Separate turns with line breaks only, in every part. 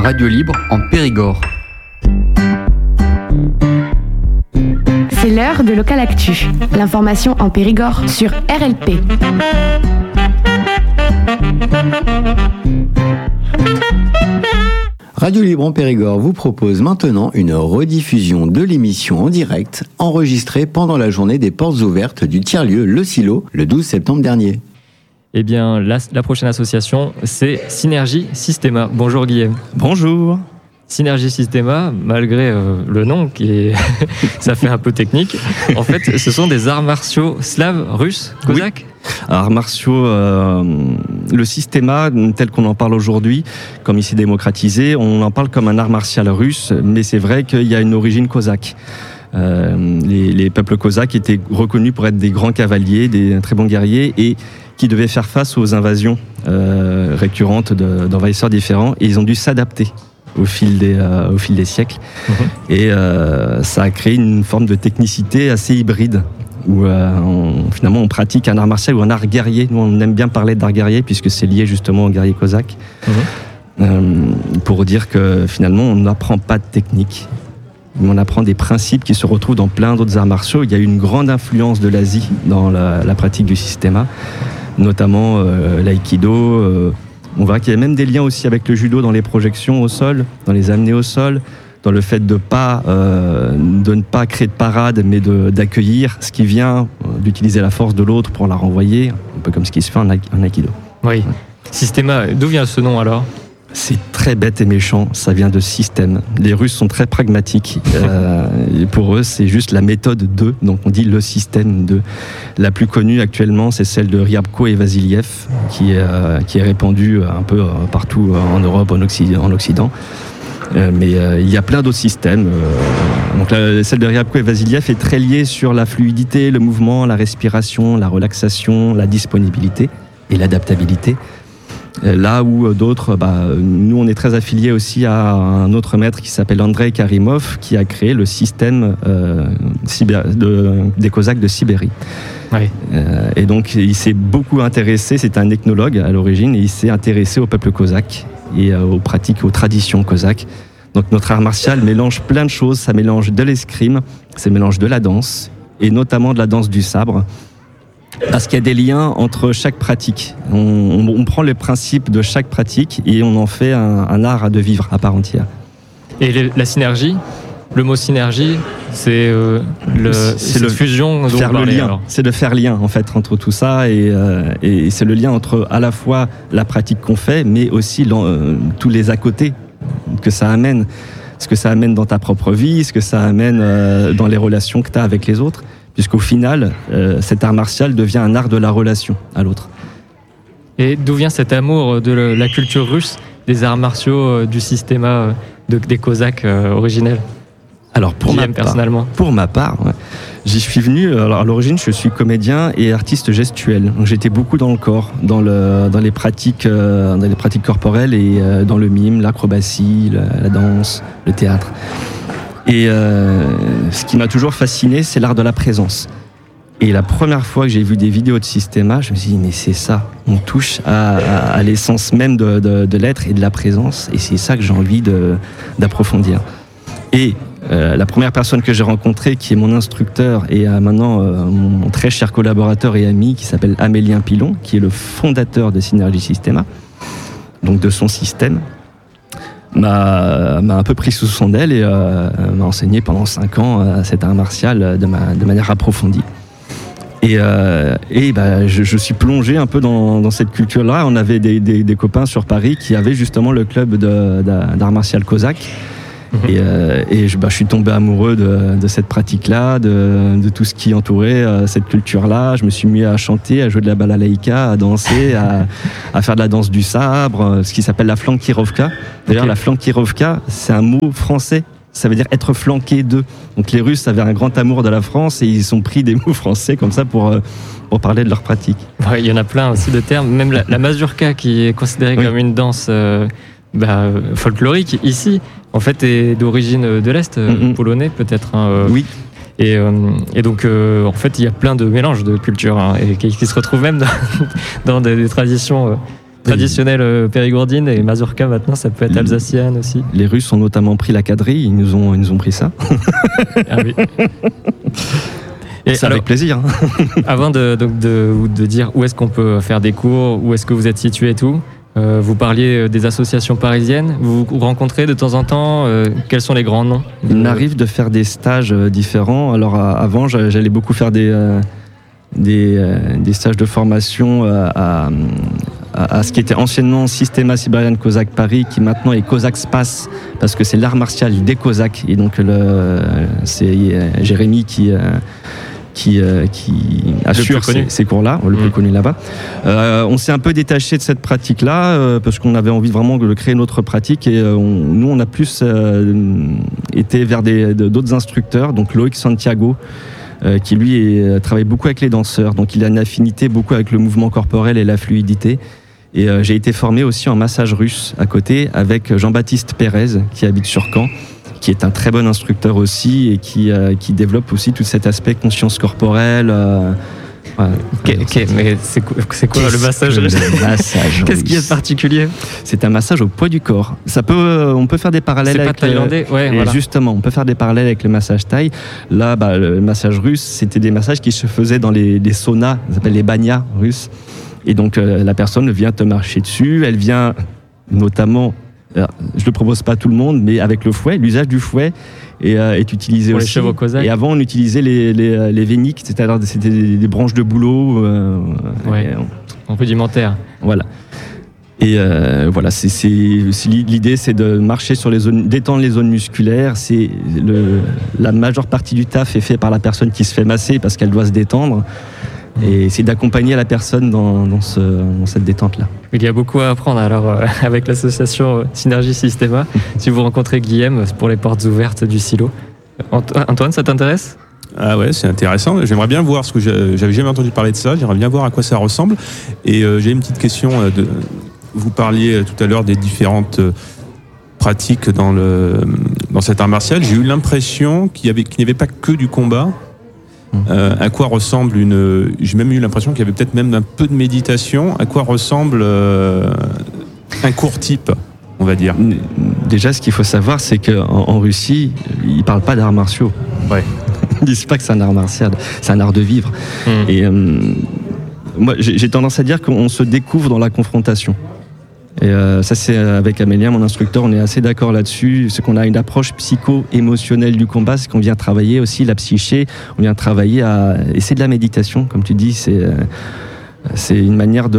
Radio Libre en Périgord.
C'est l'heure de Local Actu. L'information en Périgord sur RLP.
Radio Libre en Périgord vous propose maintenant une rediffusion de l'émission en direct enregistrée pendant la journée des portes ouvertes du tiers-lieu Le Silo le 12 septembre dernier.
Eh bien, la prochaine association, c'est Synergie Systema. Bonjour Guillaume.
Bonjour.
Synergie Systema, malgré le nom, ça fait un peu technique, en fait, ce sont des arts martiaux slaves, russes, cosaques.
Oui. Arts martiaux, le Systema, tel qu'on en parle aujourd'hui, comme ici démocratisé, on en parle comme un art martial russe, mais c'est vrai qu'il y a une origine cosaque. Les peuples cosaques étaient reconnus pour être des grands cavaliers, des très bons guerriers, et qui devaient faire face aux invasions récurrentes d'envahisseurs différents, et ils ont dû s'adapter au fil des siècles. Et ça a créé une forme de technicité assez hybride, où finalement on pratique un art martial ou un art guerrier. Nous on aime bien parler d'art guerrier, puisque c'est lié justement au guerrier cosaque, pour dire que finalement on n'apprend pas de technique, mais on apprend des principes qui se retrouvent dans plein d'autres arts martiaux. Il y a eu une grande influence de l'Asie dans la pratique du Systema, notamment l'aïkido. On voit qu'il y a même des liens aussi avec le judo dans les projections au sol, dans les amener au sol, dans le fait de ne pas créer de parade, mais d'accueillir ce qui vient, d'utiliser la force de l'autre pour la renvoyer, un peu comme ce qui se fait en aïkido.
Oui. Systema, d'où vient ce nom alors ?
C'est très bête et méchant, ça vient de système. Les Russes sont très pragmatiques. Pour eux, c'est juste la méthode 2, donc on dit le système 2. La plus connue actuellement, c'est celle de Ryabko et Vasiliev, qui est répandue un peu partout en Europe, en Occident. Mais il y a plein d'autres systèmes. Donc celle de Ryabko et Vasiliev est très liée sur la fluidité, le mouvement, la respiration, la relaxation, la disponibilité et l'adaptabilité. Là où d'autres, nous on est très affiliés aussi à un autre maître qui s'appelle Andrei Karimov, qui a créé le système des Cosaques de Sibérie.
Oui.
Et donc il s'est beaucoup intéressé, c'est un ethnologue à l'origine, et il s'est intéressé au peuple cosaque et aux pratiques, aux traditions cosaques. Donc notre art martial mélange plein de choses, ça mélange de l'escrime, ça mélange de la danse, et notamment de la danse du sabre. Parce qu'il y a des liens entre chaque pratique. On prend le principe de chaque pratique et on en fait un art de vivre à part entière.
Et la synergie, le mot synergie, c'est cette fusion dont
faire
on parlait,
le lien.
alors.
C'est de faire lien en fait entre tout ça et c'est le lien entre à la fois la pratique qu'on fait, mais aussi tous les à côté que ça amène. Ce que ça amène dans ta propre vie, ce que ça amène dans les relations que tu as avec les autres. Puisqu'au final, cet art martial devient un art de la relation à l'autre.
Et d'où vient cet amour de la culture russe, des arts martiaux, du Systema, des Cosaques originels ?
Alors pour ma part, ouais, j'y suis venu. Alors à l'origine, je suis comédien et artiste gestuel. Donc j'étais beaucoup dans le corps, dans les pratiques corporelles et dans le mime, l'acrobatie, la danse, le théâtre. Et ce qui m'a toujours fasciné, c'est l'art de la présence. Et la première fois que j'ai vu des vidéos de Systema, je me suis dit, mais c'est ça, on touche à l'essence même de l'être et de la présence, et c'est ça que j'ai envie d'approfondir. Et la première personne que j'ai rencontrée, qui est mon instructeur et maintenant mon très cher collaborateur et ami, qui s'appelle Amélien Pilon, qui est le fondateur de Synergie Systema, donc de son système, m'a un peu pris sous son aile et m'a enseigné pendant 5 ans cet art martial de manière approfondie. Et je suis plongé un peu dans cette culture-là. On avait des copains sur Paris qui avaient justement le club d'art martial cosaque. Et je suis tombé amoureux de cette pratique-là, de tout ce qui entourait cette culture-là. Je me suis mis à chanter, à jouer de la balalaïka, à danser, à faire de la danse du sabre, ce qui s'appelle la flankirovka. D'ailleurs, la flankirovka, c'est un mot français. Ça veut dire être flanqué d'eux. Donc les Russes avaient un grand amour de la France et ils ont pris des mots français comme ça pour parler de leur pratique.
Ouais, il y en a plein aussi de termes. Même la mazurka, qui est considérée comme une danse folklorique ici, en fait, est d'origine de l'Est, polonais peut-être.
Oui.
Et donc, en fait, il y a plein de mélanges de cultures et qui se retrouvent même dans des traditions traditionnelle périgourdine et mazurka maintenant, ça peut être alsacienne aussi.
Les Russes ont notamment pris la quadrille, ils nous ont pris ça.
Ah oui.
Et c'est avec plaisir.
Avant de dire où est-ce qu'on peut faire des cours, où est-ce que vous êtes situé et tout, vous parliez des associations parisiennes, vous vous rencontrez de temps en temps, quels sont les grands noms?
Il m'arrive de faire des stages différents. Alors avant, j'allais beaucoup faire des stages de formation à ce qui était anciennement Systema Siberian Cosaque Paris, qui maintenant est Cosaque Space, parce que c'est l'art martial des Cosaques. Et donc c'est Jérémy qui assure ces cours-là, le plus connu là-bas. On s'est un peu détaché de cette pratique-là parce qu'on avait envie vraiment de créer notre pratique et nous, on a plus été vers d'autres instructeurs, donc Loïc Santiago, qui lui travaille beaucoup avec les danseurs, donc il a une affinité beaucoup avec le mouvement corporel et la fluidité. Et j'ai été formé aussi en massage russe à côté avec Jean-Baptiste Pérez qui habite sur Caen, qui est un très bon instructeur aussi et qui développe aussi tout cet aspect conscience corporelle.
Mais c'est quoi le massage russe? Qu'est-ce qu'il y a de particulier?
C'est un massage au poids du corps. On peut faire des parallèles avec...
C'est pas thaïlandais, voilà.
Justement, on peut faire des parallèles avec le massage thaï. Là, le massage russe, c'était des massages qui se faisaient dans les saunas, ça s'appelle les banyas russes. Et donc, la personne vient te marcher dessus, elle vient notamment... Alors, je ne le propose pas à tout le monde, mais avec le fouet, l'usage du fouet est utilisé
pour
aussi.
Les chevaux cosaques.
Et avant, on utilisait les véniques, c'est-à-dire c'était des branches de bouleau.
Rudimentaire.
Voilà. Et voilà, l'idée, c'est de marcher sur les zones, d'étendre les zones musculaires. La majeure partie du taf est fait par la personne qui se fait masser parce qu'elle doit se détendre. Et c'est d'accompagner la personne dans cette détente-là.
Il y a beaucoup à apprendre alors avec l'association Synergie Systema. Si vous rencontrez Guillaume pour les portes ouvertes du silo. Antoine, ça t'intéresse ?
Ah ouais, c'est intéressant. J'aimerais bien voir, parce que j'avais jamais entendu parler de ça, j'aimerais bien voir à quoi ça ressemble. Et j'ai une petite question. Vous parliez tout à l'heure des différentes pratiques dans cet art martial. J'ai eu l'impression qu'il n'y avait pas que du combat. À quoi ressemble j'ai même eu l'impression qu'il y avait peut-être même un peu de méditation. À quoi ressemble un cours type, on va dire?
Déjà, ce qu'il faut savoir, c'est qu'en Russie, ils parlent pas d'arts martiaux.
Ouais.
Ils disent pas que c'est un art martial, c'est un art de vivre. Et moi, j'ai tendance à dire qu'on se découvre dans la confrontation. Et ça, c'est avec Amélien, mon instructeur, on est assez d'accord là-dessus. C'est qu'on a une approche psycho-émotionnelle du combat, c'est qu'on vient travailler aussi la psyché, on vient travailler et c'est de la méditation, comme tu dis, c'est une manière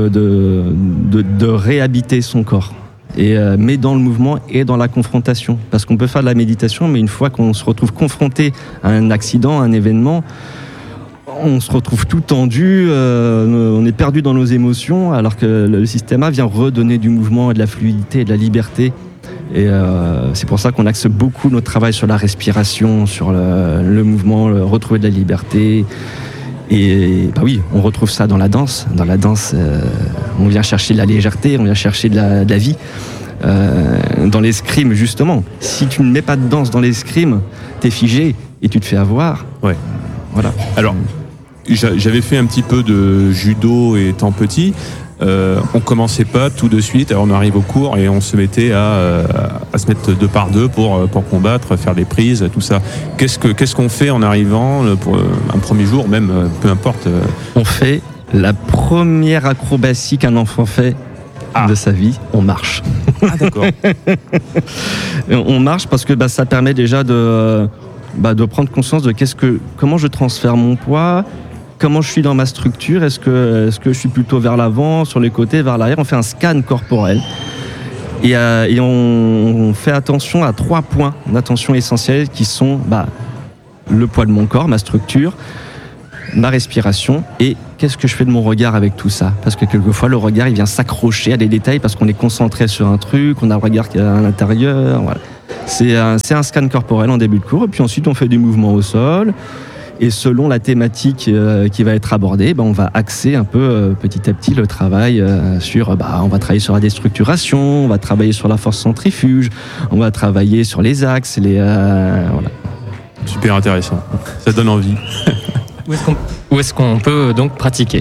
de réhabiter son corps. Mais dans le mouvement et dans la confrontation. Parce qu'on peut faire de la méditation, mais une fois qu'on se retrouve confronté à un accident, à un événement, on se retrouve tout tendu, on est perdu dans nos émotions, alors que le système vient redonner du mouvement et de la fluidité et de la liberté. Et c'est pour ça qu'on axe beaucoup notre travail sur la respiration, sur le mouvement, retrouver de la liberté. Et oui, on retrouve ça dans la danse. Dans la danse, on vient chercher de la légèreté, on vient chercher de la vie. Dans l'escrime, justement, si tu ne mets pas de danse dans l'escrime, t'es figé et tu te fais avoir.
Ouais.
Voilà.
Alors, j'avais fait un petit peu de judo étant petit. On commençait pas tout de suite. Alors on arrive au cours et on se mettait à se mettre 2 par 2 pour combattre, faire des prises, tout ça. Qu'est-ce qu'on fait en arrivant pour un premier jour, même peu importe.
On fait la première acrobatie qu'un enfant fait de sa vie. On marche.
Ah d'accord.
On marche parce que ça permet déjà de prendre conscience de comment je transfère mon poids. Comment je suis dans ma structure, est-ce que je suis plutôt vers l'avant, sur les côtés, vers l'arrière? On fait un scan corporel et on fait attention à 3 points d'attention essentiels qui sont le poids de mon corps, ma structure, ma respiration et qu'est-ce que je fais de mon regard avec tout ça? Parce que quelquefois le regard il vient s'accrocher à des détails parce qu'on est concentré sur un truc, on a le regard qui est à l'intérieur. Voilà. C'est un scan corporel en début de cours et puis ensuite on fait du mouvement au sol. Et selon la thématique qui va être abordée, on va axer un peu petit à petit le travail sur... on va travailler sur la déstructuration, on va travailler sur la force centrifuge, on va travailler sur les axes, voilà.
Super intéressant, ça donne envie.
Où est-ce qu'on peut donc pratiquer ?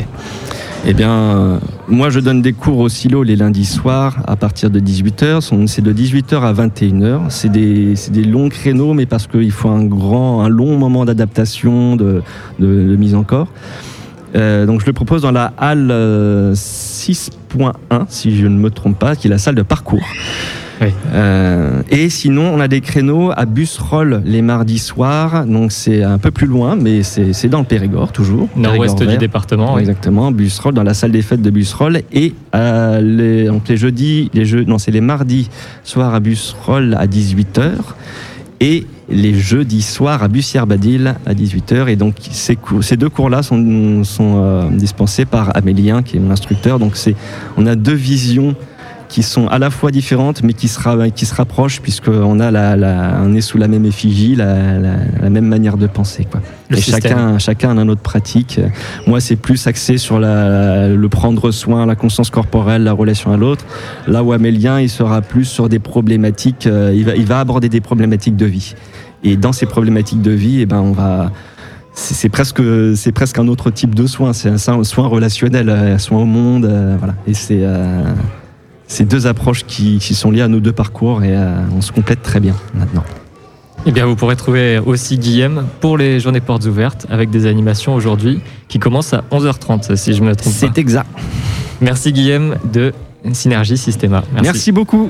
Eh bien, moi je donne des cours au silo les lundis soirs à partir de 18h. C'est de 18h à 21h. C'est des longs créneaux, mais parce qu'il faut un long moment d'adaptation, de mise en corps. Donc je le propose dans la halle 6.1, si je ne me trompe pas, qui est la salle de parcours.
Oui.
Et sinon, on a des créneaux à Busserolles les mardis soirs. Donc c'est un peu plus loin, mais c'est dans le Périgord toujours.
Nord-ouest du département.
Oui. Exactement, Busserolles, dans la salle des fêtes de Busserolles. Et donc c'est les mardis soirs à Busserolles à 18h. Et les jeudis soirs à Bussière-Badil à 18h. Et donc ces deux cours-là sont dispensés par Amélien, qui est mon instructeur. Donc on a deux visions qui sont à la fois différentes, mais qui se rapprochent, puisqu'on on est sous la même effigie, la même manière de penser, quoi. Et chacun a une autre pratique. Moi, c'est plus axé sur le prendre soin, la conscience corporelle, la relation à l'autre. Là où Amélien, il sera plus sur des problématiques, il va aborder des problématiques de vie. Et dans ces problématiques de vie, c'est presque un autre type de soin. C'est un soin relationnel, un soin au monde, voilà. Et c'est deux approches qui sont liées à nos deux parcours et on se complète très bien maintenant.
Eh bien, vous pourrez trouver aussi Guillaume pour les journées portes ouvertes avec des animations aujourd'hui qui commencent à 11h30, si je ne me trompe pas.
C'est exact.
Merci Guillaume de Synergie Systema.
Merci beaucoup.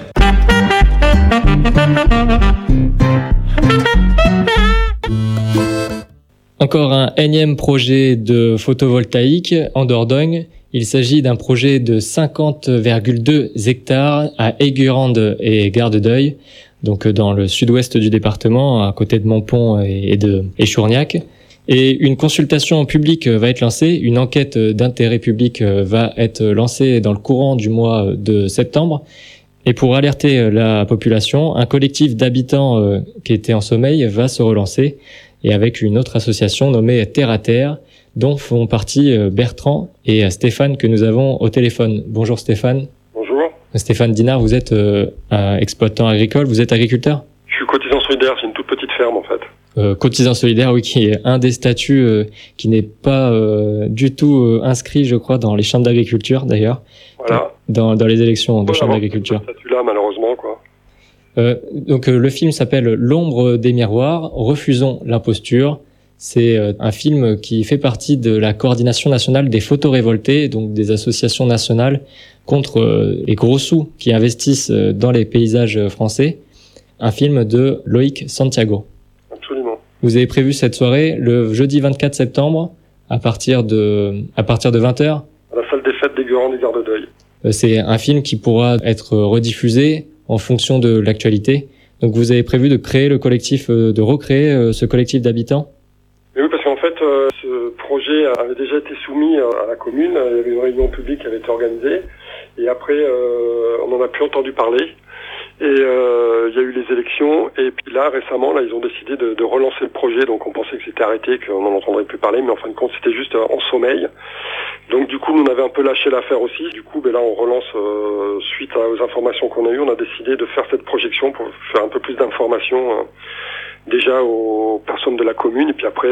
Encore un énième projet de photovoltaïque en Dordogne. Il s'agit d'un projet de 50,2 hectares à Aiguerande et Gare-de-Deuil, donc dans le sud-ouest du département, à côté de Montpont et Chourgnac. Et une consultation publique va être lancée, une enquête d'intérêt public va être lancée dans le courant du mois de septembre. Et pour alerter la population, un collectif d'habitants qui était en sommeil va se relancer, et avec une autre association nommée Terre à Terre, dont font partie Bertrand et Stéphane que nous avons au téléphone. Bonjour Stéphane.
Bonjour.
Stéphane Dinard, vous êtes exploitant agricole, vous êtes agriculteur ?
Je suis cotisant solidaire, c'est une toute petite ferme en fait.
Cotisant solidaire, oui, qui est un des statuts qui n'est pas du tout inscrit, je crois, dans les chambres d'agriculture d'ailleurs.
Voilà.
Dans les élections de chambres d'agriculture.
Ce statut-là, malheureusement, quoi.
Donc le film s'appelle L'ombre des miroirs, refusons l'imposture. C'est un film qui fait partie de la coordination nationale des photorévoltés, donc des associations nationales contre les gros sous qui investissent dans les paysages français. Un film de Loïc Santiago.
Absolument.
Vous avez prévu cette soirée le jeudi 24 septembre à partir de 20h.
À la salle des fêtes d'Aiguerande et Gare-de-Deuil.
C'est un film qui pourra être rediffusé en fonction de l'actualité. Donc vous avez prévu de créer le collectif, de recréer ce collectif d'habitants ?
Oui, parce qu'en fait, ce projet avait déjà été soumis à la commune. Il y avait une réunion publique qui avait été organisée. Et après, on n'en a plus entendu parler. Et il y a eu les élections. Et puis là, récemment, ils ont décidé de relancer le projet. Donc on pensait que c'était arrêté, qu'on n'en entendrait plus parler. Mais en fin de compte, c'était juste en sommeil. Donc du coup, nous, on avait un peu lâché l'affaire aussi. Du coup, là, on relance suite aux informations qu'on a eues. On a décidé de faire cette projection pour faire un peu plus d'informations déjà aux personnes de la commune. Et puis après,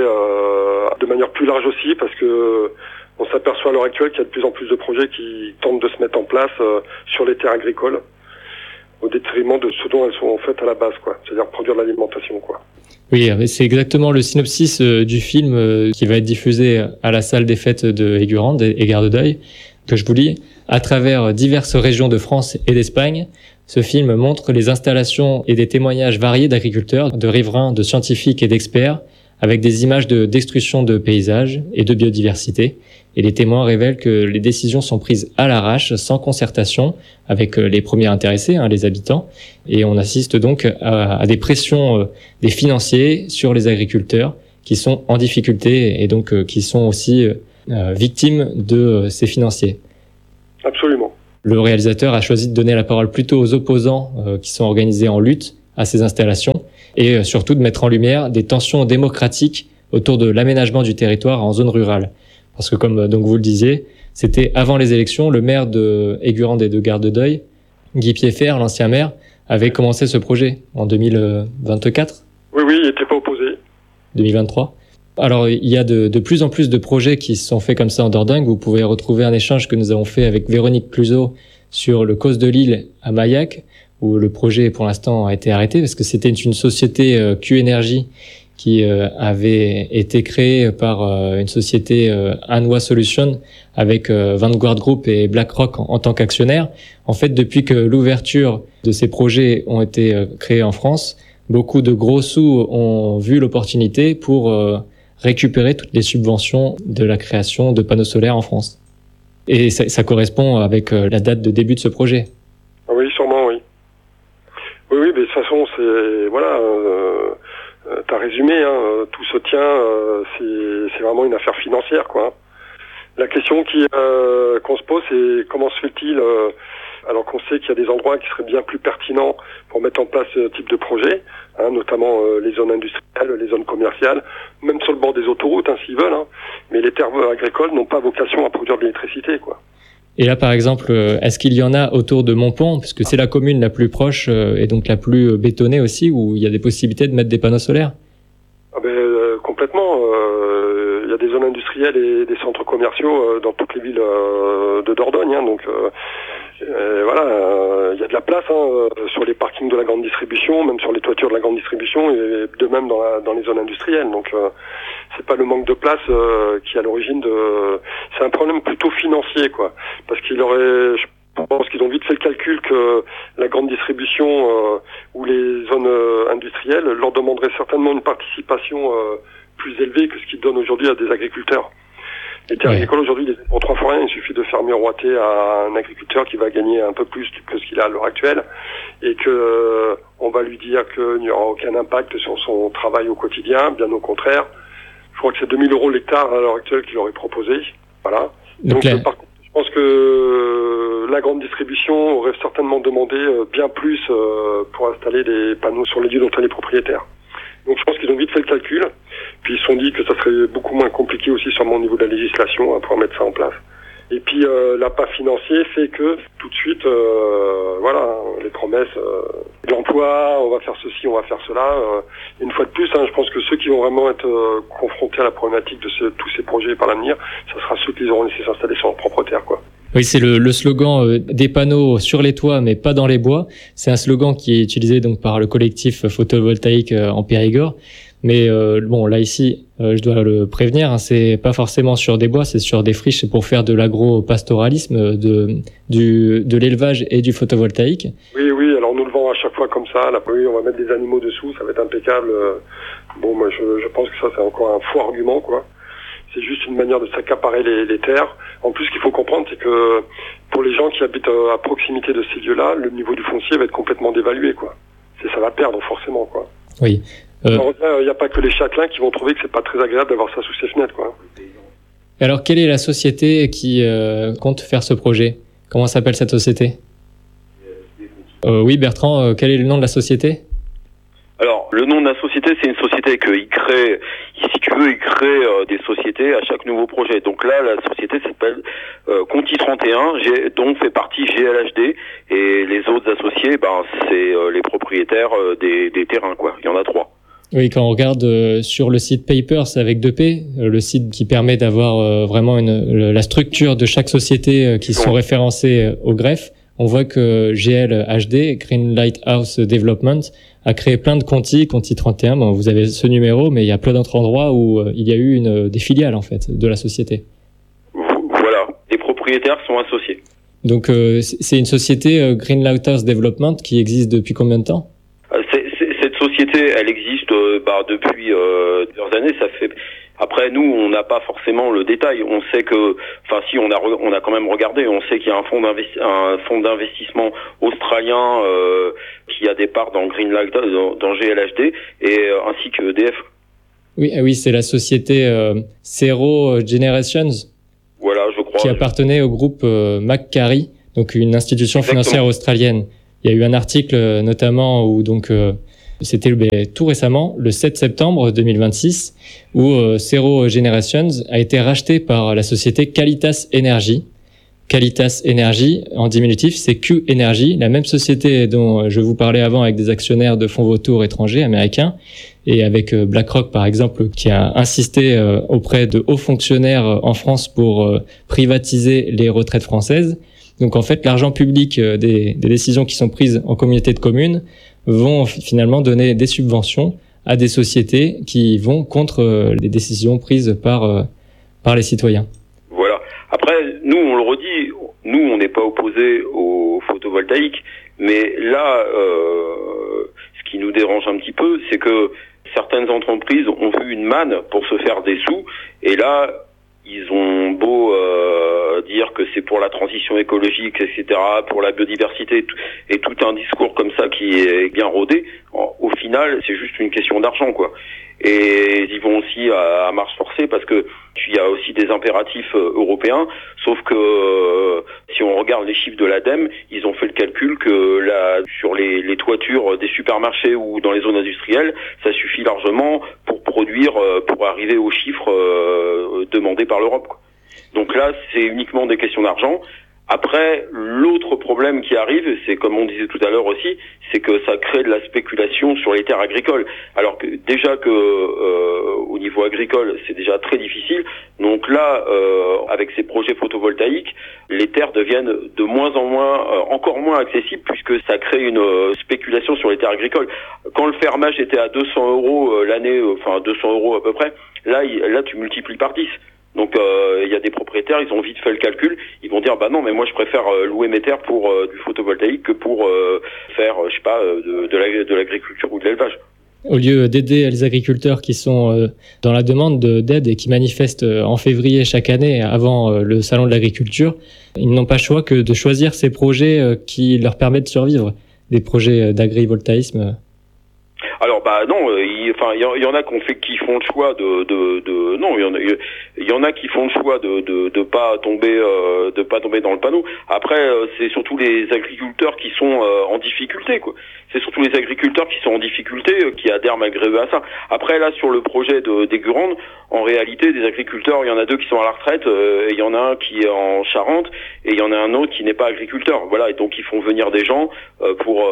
de manière plus large aussi, parce que on s'aperçoit à l'heure actuelle qu'il y a de plus en plus de projets qui tentent de se mettre en place sur les terres agricoles, au détriment de ce dont elles sont faites à la base, quoi. C'est-à-dire produire de l'alimentation, quoi.
Oui, c'est exactement le synopsis du film qui va être diffusé à la salle des fêtes de Aiguerande et Gare-de-Deuil, que je vous lis. À travers diverses régions de France et d'Espagne, ce film montre les installations et des témoignages variés d'agriculteurs, de riverains, de scientifiques et d'experts, avec des images de destruction de paysages et de biodiversité. Et les témoins révèlent que les décisions sont prises à l'arrache, sans concertation, avec les premiers intéressés, les habitants. Et on assiste donc à des pressions des financiers sur les agriculteurs qui sont en difficulté et donc qui sont aussi victimes de ces financiers.
Absolument.
Le réalisateur a choisi de donner la parole plutôt aux opposants qui sont organisés en lutte à ces installations et surtout de mettre en lumière des tensions démocratiques autour de l'aménagement du territoire en zone rurale. Parce que comme donc vous le disiez, c'était avant les élections, le maire de Aiguerande et de Gare-de-Deuil, Guy Piéfer, l'ancien maire, avait commencé ce projet en 2024.
Oui, il n'était pas opposé.
2023. Alors, il y a de plus en plus de projets qui se sont faits comme ça en Dordogne. Vous pouvez retrouver un échange que nous avons fait avec Véronique Cluzot sur le Causse de l'Île à Maillac, où le projet, pour l'instant, a été arrêté parce que c'était une société Q-Energy qui avait été créée par une société Anwa Solutions avec Vanguard Group et BlackRock en tant qu'actionnaires. En fait, depuis que l'ouverture de ces projets ont été créés en France, beaucoup de gros sous ont vu l'opportunité pour récupérer toutes les subventions de la création de panneaux solaires en France. Et ça correspond avec la date de début de ce projet.
Oui, sûrement, oui. Oui, mais de toute façon, c'est... Voilà, t'as résumé, hein, tout se tient, c'est vraiment une affaire financière, quoi. La question qu'on se pose, c'est comment se fait-il, alors qu'on sait qu'il y a des endroits qui seraient bien plus pertinents pour mettre en place ce type de projet, hein, notamment les zones industrielles, les zones commerciales, même sur le bord des autoroutes, hein, s'ils veulent, hein, mais les terres agricoles n'ont pas vocation à produire de l'électricité, quoi.
Et là, par exemple, est-ce qu'il y en a autour de Montpont, puisque c'est la commune la plus proche et donc la plus bétonnée aussi, où il y a des possibilités de mettre des panneaux solaires?
Complètement. Il y a des zones industrielles et des centres commerciaux dans toutes les villes de Dordogne, hein, donc voilà, il y a de la place sur les parkings de la grande distribution, même sur les toitures de la grande distribution, et de même dans les zones industrielles. Donc c'est pas le manque de place qui est à l'origine c'est un problème plutôt financier, quoi, parce je pense qu'ils ont vite fait le calcul que la grande distribution ou les zones industrielles leur demanderaient certainement une participation plus élevée que ce qu'ils donnent aujourd'hui à des agriculteurs. Les terres agricoles aujourd'hui, pour 3 fois rien, il suffit de faire miroiter à un agriculteur qui va gagner un peu plus que ce qu'il a à l'heure actuelle, et que on va lui dire qu'il n'y aura aucun impact sur son travail au quotidien, bien au contraire. Je crois que c'est 2000 € l'hectare à l'heure actuelle qu'il aurait proposé. Voilà. Donc par contre, je pense que la grande distribution aurait certainement demandé bien plus pour installer des panneaux sur les lieux dont elle est propriétaire. Donc je pense qu'ils ont vite fait le calcul, puis ils se sont dit que ça serait beaucoup moins compliqué aussi sûrement au niveau de la législation pour mettre ça en place. Et puis l'appât financier fait que tout de suite, voilà, les promesses de l'emploi, on va faire ceci, on va faire cela. Une fois de plus, je pense que ceux qui vont vraiment être confrontés à la problématique de tous ces projets par l'avenir, ça sera ceux qui auront laissé s'installer sur leur propre terre, quoi.
Oui, c'est le slogan des panneaux sur les toits mais pas dans les bois. C'est un slogan qui est utilisé donc par le collectif photovoltaïque en Périgord. Mais bon, là ici, je dois le prévenir, c'est pas forcément sur des bois, c'est sur des friches pour faire de l'agro-pastoralisme, de l'élevage et du photovoltaïque.
Oui, alors nous le vend à chaque fois comme ça. Là, oui, on va mettre des animaux dessous, ça va être impeccable. Bon, moi je pense que ça c'est encore un faux argument, quoi. C'est juste une manière de s'accaparer les terres. En plus, ce qu'il faut comprendre, c'est que pour les gens qui habitent à proximité de ces lieux-là, le niveau du foncier va être complètement dévalué, quoi. Ça va perdre forcément, quoi.
Oui.
Alors, il n'y a pas que les châtelains qui vont trouver que c'est pas très agréable d'avoir ça sous ses fenêtres, quoi.
Alors, quelle est la société qui compte faire ce projet? Comment s'appelle cette société? Oui, Bertrand, quel est le nom de la société?
Alors, le nom de la société, c'est une société qu'il crée, si tu veux, il crée des sociétés à chaque nouveau projet. Donc là, la société s'appelle Conti 31, dont fait partie GLHD, et les autres associés, c'est les propriétaires des terrains, quoi. Il y en a 3.
Oui, quand on regarde sur le site Papers avec 2P, le site qui permet d'avoir vraiment la structure de chaque société qui sont référencées au greffe, on voit que GLHD, Green Lighthouse Development, a créé plein de Conti 31. Bon, vous avez ce numéro, mais il y a plein d'autres endroits où il y a eu des filiales, en fait, de la société.
Voilà. Les propriétaires sont associés.
Donc, c'est une société Green Lighthouse Development qui existe depuis combien de temps?
Cette société, elle existe depuis plusieurs années. Ça fait. Après, nous, on n'a pas forcément le détail. On sait que, si on a quand même regardé. On sait qu'il y a un fonds d'investissement australien qui a des parts dans Green Light, dans GLHD, et ainsi que EDF.
Oui, c'est la société Zero Generations.
Voilà, je crois.
Qui appartenait au groupe Macquarie, donc une institution financière australienne. Il y a eu un article notamment où c'était tout récemment, le 7 septembre 2026, où Zero Generations a été racheté par la société Qualitas Energy. Qualitas Energy, en diminutif, c'est Q Energy, la même société dont je vous parlais avant avec des actionnaires de fonds vautours étrangers, américains. et avec BlackRock par exemple, qui a insisté auprès de hauts fonctionnaires en France pour privatiser les retraites françaises. Donc en fait, l'argent public des décisions qui sont prises en communauté de communes vont finalement donner des subventions à des sociétés qui vont contre les décisions prises par les citoyens.
Voilà. Après, nous, on le redit, nous, on n'est pas opposés au photovoltaïque, mais là, ce qui nous dérange un petit peu, c'est que certaines entreprises ont vu une manne pour se faire des sous, et là, ils ont beau dire que c'est pour la transition écologique, etc., pour la biodiversité, et tout un discours comme ça qui est bien rodé, au final, c'est juste une question d'argent, quoi. Et ils vont aussi à marche forcée parce que il y a aussi des impératifs européens, sauf que si on regarde les chiffres de l'ADEME, ils ont fait le calcul que sur les toitures des supermarchés ou dans les zones industrielles, ça suffit largement pour produire, pour arriver aux chiffres demandés par l'Europe, quoi. Donc là, c'est uniquement des questions d'argent. Après, l'autre problème qui arrive, c'est comme on disait tout à l'heure aussi, c'est que ça crée de la spéculation sur les terres agricoles. Alors que déjà que au niveau agricole, c'est déjà très difficile. Donc là, avec ces projets photovoltaïques, les terres deviennent de moins en moins, encore moins accessibles, puisque ça crée une spéculation sur les terres agricoles. Quand le fermage était à 200 € l'année, enfin 200 € à peu près, là tu multiplies par 10. Donc il y a des propriétaires, ils ont vite fait le calcul, ils vont dire bah non mais moi je préfère louer mes terres pour du photovoltaïque que pour faire je sais pas de l'agriculture ou de l'élevage.
Au lieu d'aider les agriculteurs qui sont dans la demande d'aide et qui manifestent en février chaque année avant le salon de l'agriculture, ils n'ont pas le choix que de choisir ces projets qui leur permettent de survivre, des projets d'agrivoltaïsme.
Alors bah non, il y en a qui font le choix non, il y en a qui font le choix de pas tomber dans le panneau. Après c'est surtout les agriculteurs qui sont en difficulté, quoi. C'est surtout les agriculteurs qui sont en difficulté qui adhèrent malgré eux à ça. Après là sur le projet des Gurandes, en réalité des agriculteurs, il y en a 2 qui sont à la retraite et il y en a un qui est en Charente et il y en a un autre qui n'est pas agriculteur. Voilà, et donc ils font venir des gens pour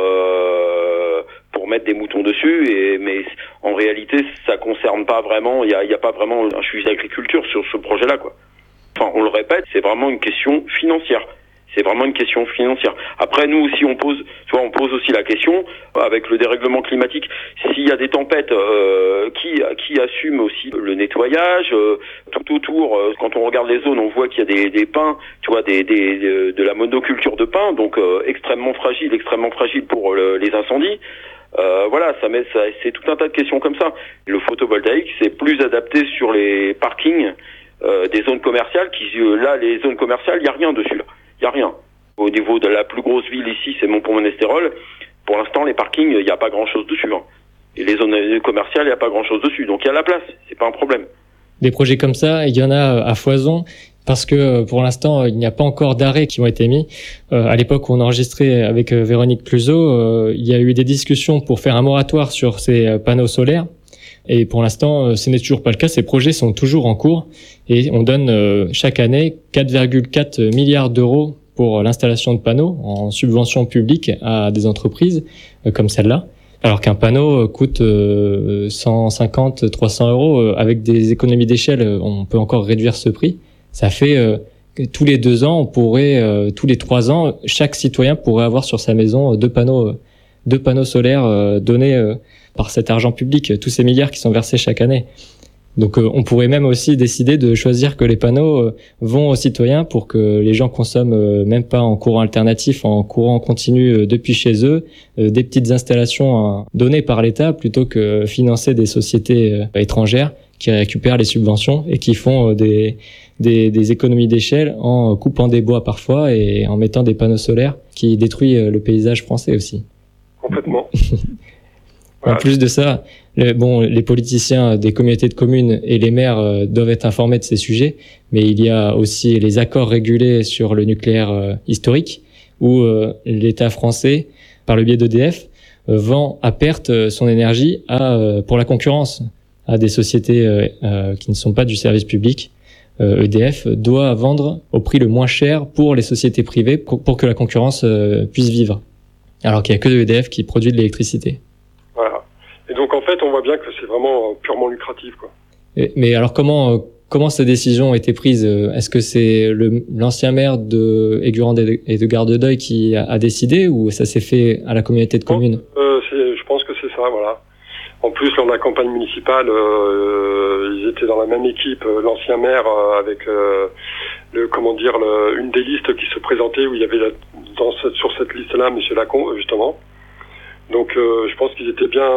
mettre des moutons dessus, mais en réalité ça concerne pas vraiment, il y a pas vraiment un sujet d'agriculture sur ce projet-là, quoi. Enfin, on le répète, c'est vraiment une question financière. C'est vraiment une question financière. Après, nous aussi, on pose aussi la question, avec le dérèglement climatique, s'il y a des tempêtes, qui assume aussi le nettoyage, tout autour, quand on regarde les zones, on voit qu'il y a des pins, tu vois, de la monoculture de pins, donc extrêmement fragile pour les incendies. Voilà, c'est tout un tas de questions comme ça. Le photovoltaïque, c'est plus adapté sur les parkings des zones commerciales. Là, les zones commerciales, il y a rien dessus là. Il y a rien. Au niveau de la plus grosse ville ici, c'est Montpont-Ménestérol. Pour l'instant, les parkings, il n'y a pas grand-chose dessus, hein. Et les zones commerciales, il n'y a pas grand-chose dessus. Donc il y a la place, c'est pas un problème. Des
projets comme ça, il y en a à foison. Parce que pour l'instant, il n'y a pas encore d'arrêts qui ont été mis. À l'époque où on enregistrait avec Véronique Cluzot, il y a eu des discussions pour faire un moratoire sur ces panneaux solaires. Et pour l'instant, ce n'est toujours pas le cas. Ces projets sont toujours en cours. Et on donne chaque année 4,4 milliards d'euros pour l'installation de panneaux en subvention publique à des entreprises comme celle-là. Alors qu'un panneau coûte 150, 300 euros. Avec des économies d'échelle, on peut encore réduire ce prix. Ça fait tous les 2 ans, tous les 3 ans, chaque citoyen pourrait avoir sur sa maison 2 panneaux solaires donnés par cet argent public, tous ces milliards qui sont versés chaque année. Donc on pourrait même aussi décider de choisir que les panneaux vont aux citoyens pour que les gens consomment même pas en courant alternatif, en courant continu depuis chez eux, des petites installations données par l'État plutôt que financer des sociétés étrangères qui récupèrent les subventions et qui font des économies d'échelle en coupant des bois parfois et en mettant des panneaux solaires qui détruisent le paysage français aussi.
Complètement.
En plus de ça, les politiciens des communautés de communes et les maires doivent être informés de ces sujets, mais il y a aussi les accords régulés sur le nucléaire historique où l'État français, par le biais d'EDF, vend à perte son énergie pour la concurrence à des sociétés qui ne sont pas du service public. EDF doit vendre au prix le moins cher pour les sociétés privées pour que la concurrence puisse vivre. Alors qu'il n'y a que EDF qui produit de l'électricité.
Voilà. Et donc en fait, fait, on voit bien que c'est vraiment purement lucratif, quoi.
Mais alors comment cette décision a été prise? Est-ce que c'est l'ancien maire de Aigurande et de Gardedeuil qui a décidé, ou ça s'est fait à la communauté de communes?
Je pense que c'est ça, voilà. En plus, lors de la campagne municipale, ils étaient dans la même équipe, l'ancien maire avec une des listes qui se présentait, où il y avait sur cette liste-là Monsieur Lacombe, justement. Donc je pense qu'ils étaient bien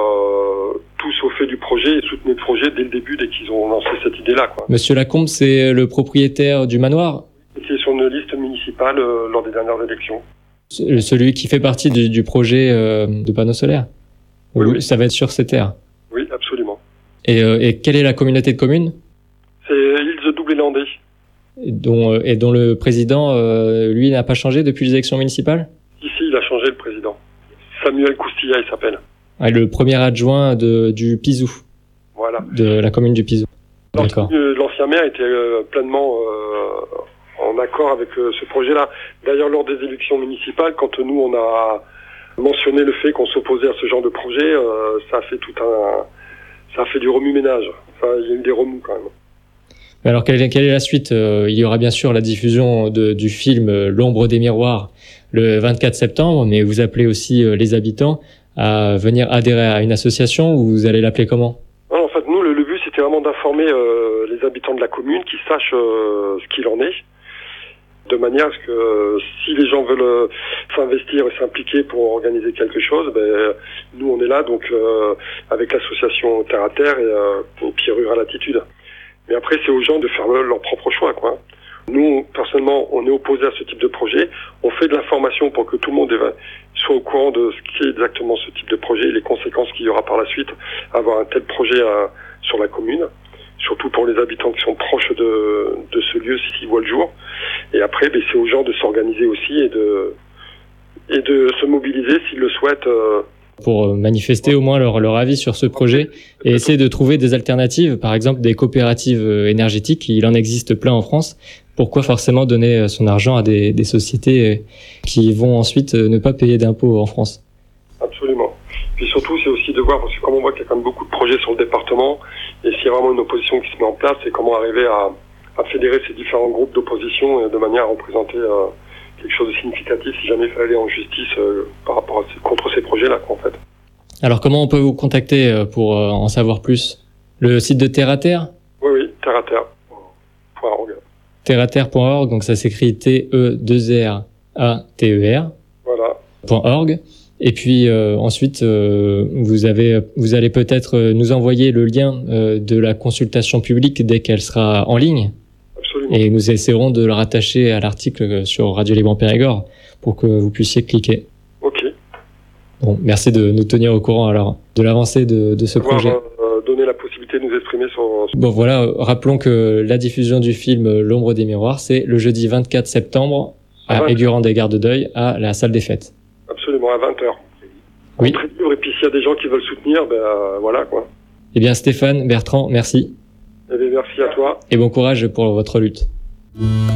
tous au fait du projet et soutenaient le projet dès le début, dès qu'ils ont lancé cette idée-là, quoi.
Monsieur Lacombe, c'est le propriétaire du manoir?
Qui est sur une liste municipale lors des dernières élections.
Celui qui fait partie du projet de panneaux solaires?
Oui.
Ça va être sur ces terres?
Oui, absolument.
Et quelle est la communauté de communes?
C'est Ilse Doublélandais.
Et dont le président, lui, n'a pas changé depuis les élections municipales?
Ici, il a changé, le président. Samuel Coustilla, il s'appelle.
Le premier adjoint du Pizou.
Voilà.
De la commune du Pizou. D'accord.
L'ancien maire était pleinement en accord avec ce projet-là. D'ailleurs, lors des élections municipales, quand nous, on a mentionné le fait qu'on s'opposait à ce genre de projet, ça a fait du remue-ménage. Il y a eu des remous, quand même.
Alors, quelle est la suite? Il y aura bien sûr la diffusion du film L'ombre des miroirs le 24 septembre, mais vous appelez aussi les habitants à venir adhérer à une association, ou vous allez l'appeler comment?
Non, en fait, nous, le but, c'était vraiment d'informer les habitants de la commune, qui sachent ce qu'il en est, de manière à ce que si les gens veulent s'investir et s'impliquer pour organiser quelque chose, nous, on est là, donc avec l'association Terre à Terre et Pierre Rural Attitude. Mais après, c'est aux gens de faire leur propre choix, quoi. Nous, personnellement, on est opposé à ce type de projet. On fait de l'information pour que tout le monde soit au courant de ce qu'est exactement ce type de projet et les conséquences qu'il y aura par la suite à avoir un tel projet sur la commune. Surtout pour les habitants qui sont proches de ce lieu s'ils voient le jour. Et après, c'est aux gens de s'organiser aussi et de se mobiliser s'ils le souhaitent.
Pour manifester au moins leur avis sur ce projet et essayer de trouver des alternatives, par exemple des coopératives énergétiques. Il en existe plein en France. Pourquoi forcément donner son argent à des sociétés qui vont ensuite ne pas payer d'impôts en France?
Absolument. Puis surtout, c'est aussi de voir, parce que comme on voit qu'il y a quand même beaucoup de projets sur le département, et s'il y a vraiment une opposition qui se met en place, c'est comment arriver à fédérer ces différents groupes d'opposition de manière à représenter quelque chose de significatif si jamais il fallait aller en justice par rapport contre ces projets-là, en fait.
Alors comment on peut vous contacter pour en savoir plus? Le site de Terre à Terre?
Oui, Terre à Terre.org.
Terre-à-terre.org, donc ça s'écrit TE2RATER.
Voilà.
.org. Et puis ensuite, vous allez peut-être nous envoyer le lien de la consultation publique dès qu'elle sera en ligne.
Absolument.
Et nous essaierons de le rattacher à l'article sur Radio Libre Périgord pour que vous puissiez cliquer.
Ok.
Bon, merci de nous tenir au courant alors de l'avancée de ce projet.
Donner la possibilité de nous exprimer sur...
Bon voilà, rappelons que la diffusion du film L'ombre des miroirs, c'est le jeudi 24 septembre à Aigurande et Gardedeuil à la salle des fêtes.
Absolument, à 20h.
Oui.
Très libre, et puis s'il y a des gens qui veulent soutenir, voilà quoi.
Eh bien Stéphane, Bertrand, merci.
Eh bien, merci à toi.
Et bon courage pour votre lutte.